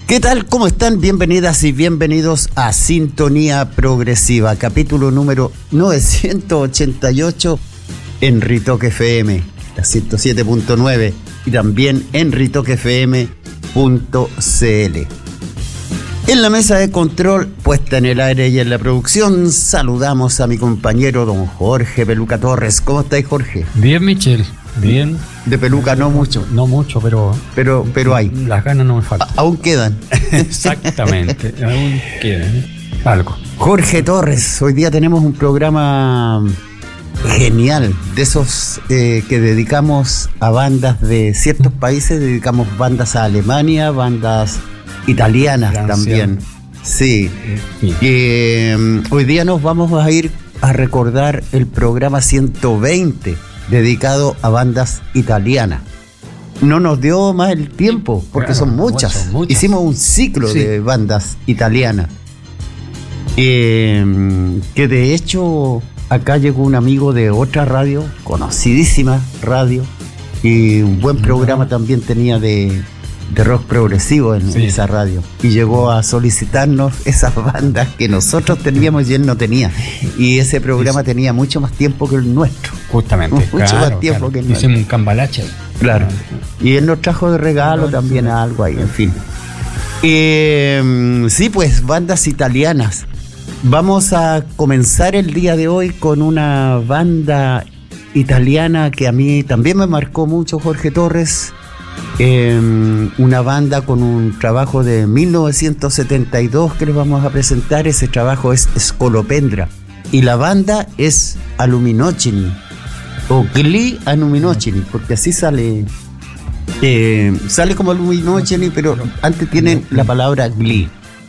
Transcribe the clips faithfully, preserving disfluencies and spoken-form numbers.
¿Qué tal? ¿Cómo están? Bienvenidas y bienvenidos a Sintonía Progresiva, capítulo número novecientos ochenta y ocho en Ritoque F M, la ciento siete punto nueve y también en ritoque f m punto c l. En la mesa de control, puesta en el aire y en la producción, saludamos a mi compañero don Jorge Peluca Torres. ¿Cómo estáis, Jorge? Bien, Michel. Bien. De peluca no mucho. No mucho, pero... Pero, pero hay. Las ganas no me faltan. A- aún quedan. Exactamente. Aún quedan. Algo. Jorge Torres, hoy día tenemos un programa genial, de esos eh, que dedicamos a bandas de ciertos países, dedicamos bandas a Alemania, bandas italianas Francia. También. Sí. Sí. Eh, hoy día nos vamos a ir a recordar el programa ciento veinte, dedicado a bandas italianas. No nos dio más el tiempo, porque Claro, son muchas. son muchas. Hicimos un ciclo Sí. de bandas italianas. Eh, que de hecho acá llegó un amigo de otra radio, conocidísima radio, y un buen programa también tenía de, de rock progresivo en, Sí. en esa radio, y llegó a solicitarnos esas bandas que nosotros teníamos y él no tenía, y ese programa tenía mucho más tiempo que el nuestro. Justamente. Mucho claro, más tiempo claro. que el Hicimos un cambalache. Claro. Y él nos trajo de regalo también algo ahí, en fin. Eh, sí, pues, bandas italianas. Vamos a comenzar el día de hoy con una banda italiana que a mí también me marcó mucho, Jorge Torres. Eh, una banda con un trabajo de mil novecientos setenta y dos que les vamos a presentar. Ese trabajo es Scolopendra. Y la banda es Aluminoceni. O Gli Aluminoceni, porque así sale. Eh, sale como Aluminoceni, pero antes tienen la palabra Gli.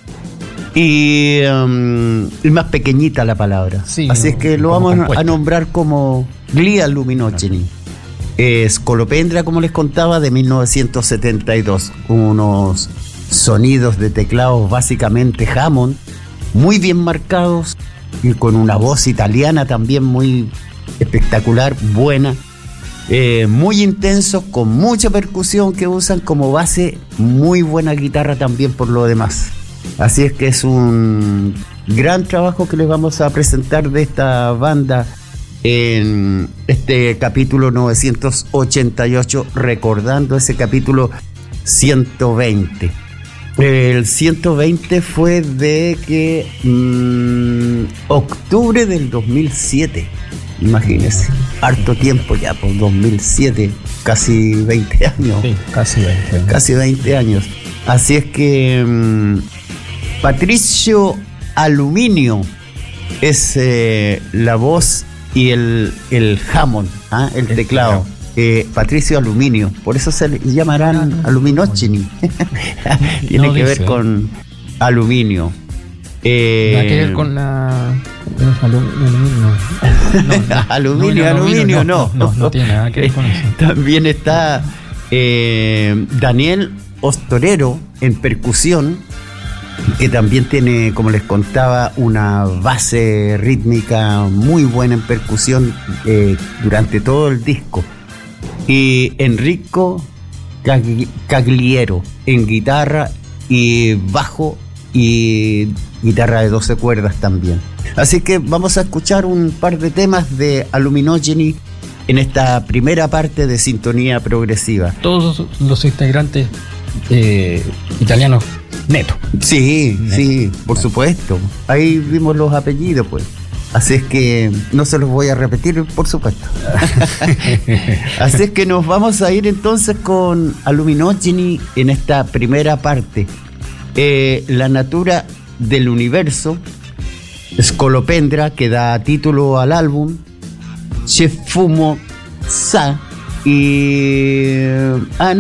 Y um, es más pequeñita la palabra. Sí, así es que lo como vamos compuesta. a nombrar como Gli Aluminoceni. Eh, Scolopendra, como les contaba, de mil novecientos setenta y dos. Unos sonidos de teclados básicamente Hammond, muy bien marcados y con una voz italiana también muy espectacular, buena. Eh, muy intensos, con mucha percusión que usan como base, muy buena guitarra también por lo demás. Así es que es un gran trabajo que les vamos a presentar de esta banda en este capítulo novecientos ochenta y ocho, recordando ese capítulo ciento veinte. El ciento veinte fue de que mmm, octubre del dos mil siete. Imagínense, harto tiempo ya, por dos mil siete, casi veinte años. Sí, casi veinte. Casi veinte años. Así es que mmm, Patricio Aluminio es eh, la voz y el, el Hammond, ¿ah? el El teclado. teclado. Eh, Patricio Aluminio, por eso se le llamarán Aluminoceni. Tiene No que dice. ver con aluminio. Eh, Nada que ver con la... No, no, no. Aluminio, aluminio, no. No, no tiene nada que ver con eso. También está eh, Daniel Ostorero en percusión, que también tiene, como les contaba, una base rítmica muy buena en percusión eh, durante todo el disco. Y Enrico Cagli- Cagliero en guitarra y bajo y guitarra de doce cuerdas también. Así que vamos a escuchar un par de temas de Aluminoceni en esta primera parte de Sintonía Progresiva. Todos los integrantes eh, italianos netos. Sí, sí, por supuesto. Ahí vimos los apellidos, pues. Así es que no se los voy a repetir, por supuesto. Así es que nos vamos a ir entonces con Aluminoceni en esta primera parte. Eh, la natura del universo, Scolopendra, que da título al álbum, Che Fumo Sa, y... Ah, no.